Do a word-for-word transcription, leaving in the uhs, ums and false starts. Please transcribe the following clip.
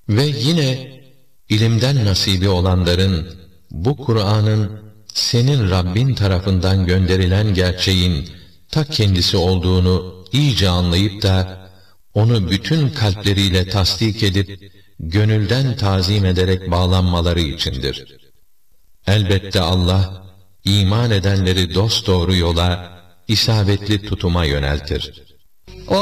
Ve yine ilimden nasibi olanların bu Kur'an'ın senin Rabbin tarafından gönderilen gerçeğin ta kendisi olduğunu iyice anlayıp da onu bütün kalpleriyle tasdik edip gönülden tazim ederek bağlanmaları içindir. Elbette Allah iman edenleri dosdoğru yola, isabetli tutuma yöneltir.